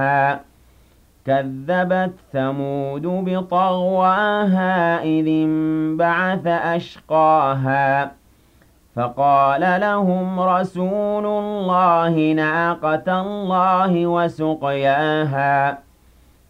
كذبت ثمود بطغواها إذ انبعث أشقاها فقال لهم رسول الله ناقة الله وسقياها